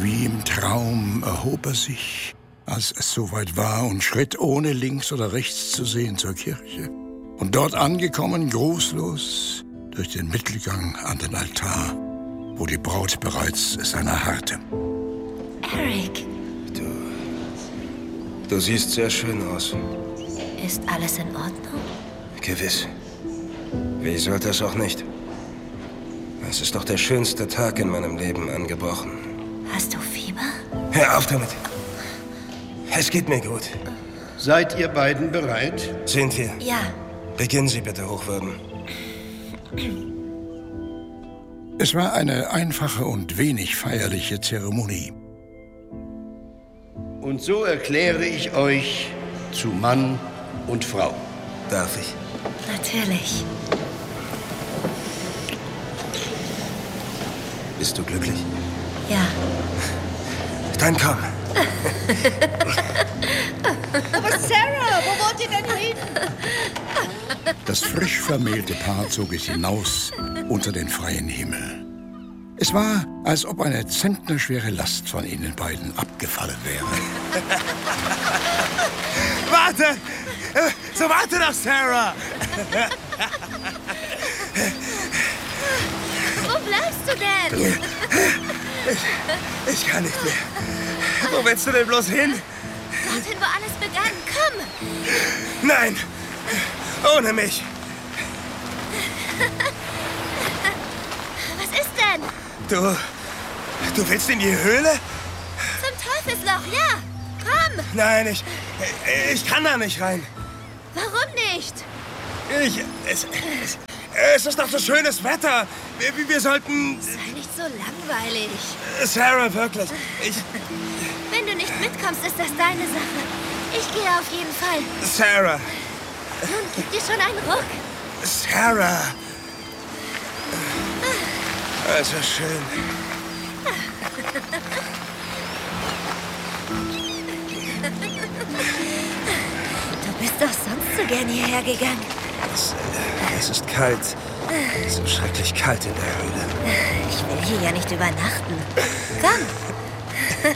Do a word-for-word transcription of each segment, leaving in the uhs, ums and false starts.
Wie im Traum erhob er sich, als es soweit war, und schritt ohne links oder rechts zu sehen zur Kirche. Und dort angekommen, grußlos, durch den Mittelgang an den Altar, wo die Braut bereits seiner harrte. Eric. Du... Du siehst sehr schön aus. Ist alles in Ordnung? Gewiss. Wie sollte es auch nicht? Es ist doch der schönste Tag in meinem Leben angebrochen. Hast du Fieber? Hör auf damit. Es geht mir gut. Seid ihr beiden bereit? Sind wir? Ja. Beginnen Sie bitte, Hochwürden. Es war eine einfache und wenig feierliche Zeremonie. Und so erkläre ich euch zu Mann und Frau. Darf ich? Natürlich. Bist du glücklich? Ja. Dann komm. Aber Sarah, wo wollt ihr denn hin? Das frisch vermählte Paar zog es hinaus unter den freien Himmel. Es war, als ob eine zentnerschwere Last von ihnen beiden abgefallen wäre. Warte! So, warte doch, Sarah! Wo bleibst du denn? Ich, ich kann nicht mehr. Wo willst du denn bloß hin? Dorthin, wo alles begann. Komm! Nein! Ohne mich! Was ist denn? Du... Du willst in die Höhle? Zum Teufelsloch, ja! Komm! Nein, ich... Ich kann da nicht rein. Warum nicht? Ich... Es, es, es ist doch so schönes Wetter. Wir, wir sollten... Sei nicht so langweilig. Sarah, wirklich. Ich... Wenn du nicht mitkommst, ist das deine Sache. Ich gehe auf jeden Fall. Sarah. Nun gib dir schon einen Ruck. Sarah. Also schön. Du bist doch sonst so gern hierher gegangen. Es, es ist kalt. So schrecklich kalt in der Höhle. Ich will hier ja nicht übernachten. Komm.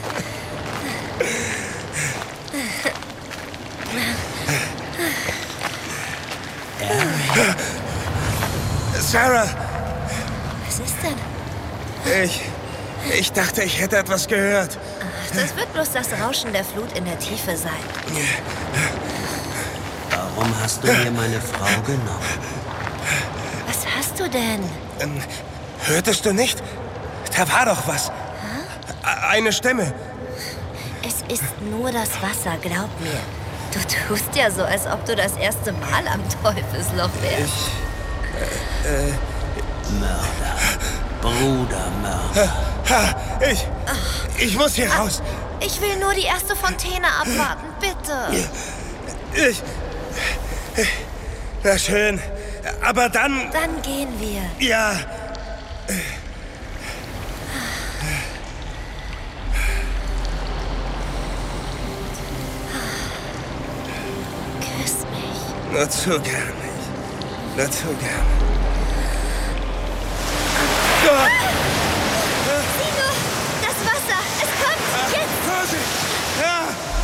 Sarah! Was ist denn? Ich... Ich dachte, ich hätte etwas gehört. Das wird bloß das Rauschen der Flut in der Tiefe sein. Warum hast du mir meine Frau genommen? Was hast du denn? Ähm, hörtest du nicht? Da war doch was. Hä? Eine Stimme. Es ist nur das Wasser, glaub mir. Du tust ja so, als ob du das erste Mal am Teufelsloch wärst. Ich... Äh, äh... Mörder. Brudermörder. Ha, ich... Ich muss hier raus. Ich will nur die erste Fontäne abwarten, bitte. Ich... Na schön. Aber dann... Dann gehen wir. Ja. Küss mich. Nur zu gern. Nur zu gern. Oh. Sieh nur, das Wasser, es kommt, jetzt! Vorsicht! Ja!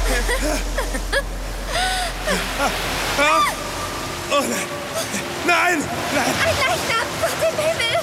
Oh nein! Nein! Nein! Ein Leichnam, Gott im Himmel!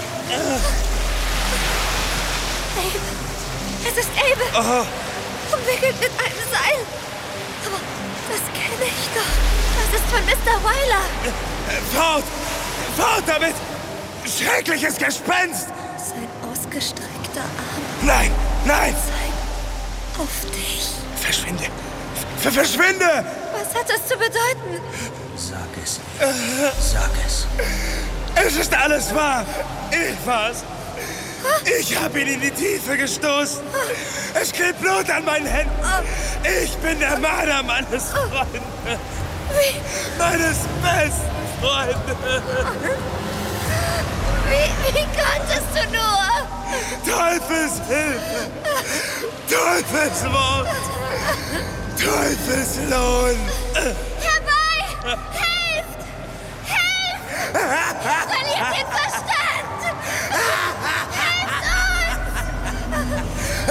Abe! Es ist Abe! Oh. Umwickelt mit einem Seil! Aber das kenne ich doch. Das ist von Mister Wyler. Fort! Fort damit! Schreckliches Gespenst! Sein ausgestreckter Arm Nein! Nein! zeigt auf dich. Verschwinde! Ver verschwinde! Was hat das zu bedeuten? Sag es. Sag es. Es ist alles wahr! Ich war's! Ich habe ihn in die Tiefe gestoßen! Es klebt Blut an meinen Händen! Ich bin der Mörder meines Freundes! Wie? Meines besten Freundes! Wie, wie konntest du nur? Teufelshilfe! Teufelsmord! Teufelslohn! Herbei! Helft! Helft! Verliert den Verstand! Helft uns!